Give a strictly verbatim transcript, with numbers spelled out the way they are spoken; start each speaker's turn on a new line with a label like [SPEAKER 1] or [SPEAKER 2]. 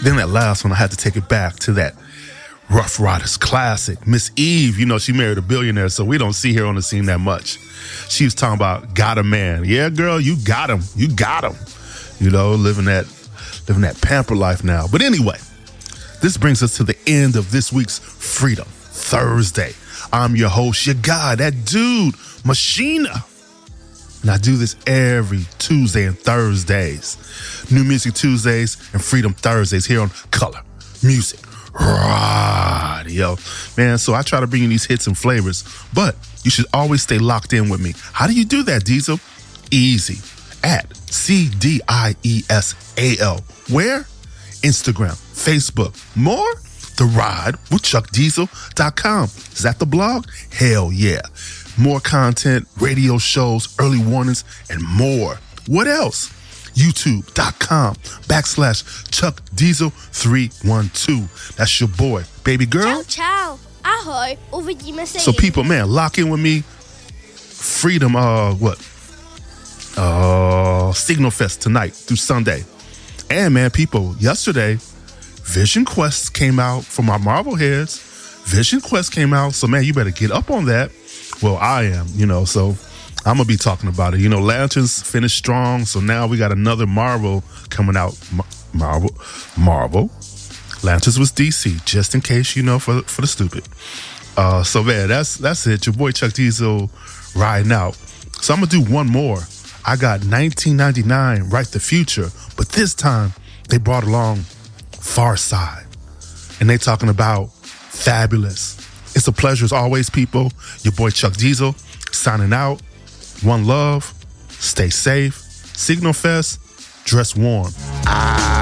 [SPEAKER 1] Then that last one, I had to take it back to that Rough Riders classic. Miss Eve, you know, she married a billionaire, so we don't see her on the scene that much. She was talking about got a man. Yeah, girl, you got him. You got him. You know, living that, living that pamper life now. But anyway, this brings us to the end of this week's Freedom Thursday. I'm your host, your guy, that dude, Machina. And I do this every Tuesday and Thursdays. New Music Tuesdays and Freedom Thursdays here on Color Music Radio. Man, so I try to bring you these hits and flavors, but you should always stay locked in with me. How do you do that, Diesel? Easy. At C D I E S A L. Where? Instagram, Facebook. More? The Ride with Chuck Diesel dot com. Is that the blog? Hell yeah. More content, radio shows, early warnings, and more. What else? YouTube.com backslash Chuck Diesel three one two. That's your boy, baby girl.
[SPEAKER 2] Ciao, ciao. Ahoj, uvidíme se.
[SPEAKER 1] So people, man, lock in with me. Freedom, uh, what? Uh, Signal Fest tonight through Sunday. And man, people, yesterday, Vision Quest came out for my Marvel heads. Vision Quest came out, so man, you better get up on that. Well, I am, you know, so I'm gonna be talking about it. You know, Lanterns finished strong, so now we got another Marvel coming out. Mar- Marvel, Marvel. Lanterns was D C, just in case, you know, for for the stupid. Uh, so man, that's that's it. Your boy Chuck Diesel riding out. So I'm gonna do one more. I got nineteen ninety-nine, Write the Future, but this time they brought along Far Side, and they talking about Fabulous. It's a pleasure as always, people. Your boy Chuck Diesel signing out. One love. Stay safe. Signal Fest. Dress warm. Ah.